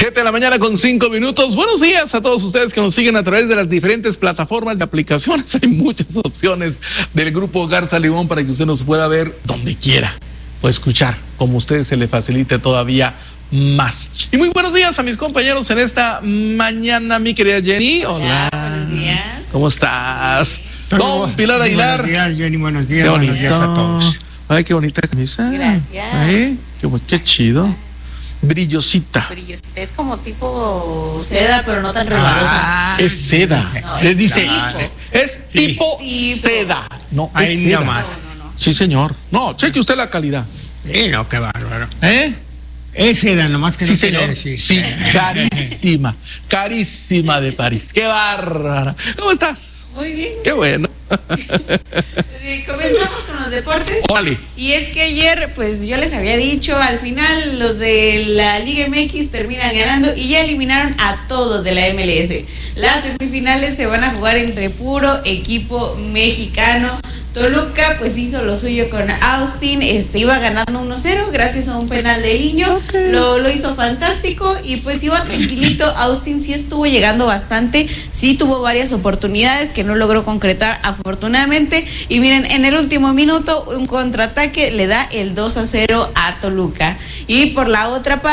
7 de la mañana con 5 minutos. Buenos días a todos ustedes que nos siguen a través de las diferentes plataformas de aplicaciones. Hay muchas opciones del Grupo Garza Limón para que usted nos pueda ver donde quiera o escuchar, como a usted se le facilite todavía más. Y muy buenos días a mis compañeros en esta mañana, mi querida Jenny. Hola. Buenos días. ¿Cómo estás? Don Pilar Aguilar. Buenos días, Jenny. Buenos días. Qué Buenos días a todos. Ay, qué bonita camisa. Gracias. Qué chido. Brillosita. Brillosita. Es como tipo seda, pero no tan resbalosa. Es seda. No, Les es dice, tipo. es tipo seda. No, es Ahí seda. nomás. No. Sí, señor. No, cheque usted la calidad. No, qué bárbaro. ¿Eh? Es seda, nomás que Sí, no quiere señor. decir. Sí, carísima. Carísima de París. Qué bárbara. ¿Cómo estás? Muy bien. Qué bueno. Comenzamos con los deportes. Órale. Y es que ayer, pues yo les había dicho, al final los de la Liga MX terminan ganando y ya eliminaron a todos de la MLS. Las semifinales se van a jugar entre puro equipo mexicano. Toluca pues hizo lo suyo con Austin, iba ganando 1-0 gracias a un penal de Liño, lo hizo fantástico y pues iba tranquilito. Austin sí estuvo llegando bastante, sí tuvo varias oportunidades que no logró concretar afortunadamente y miren, en el último minuto un contraataque le da el 2-0 a Toluca. Y por la otra parte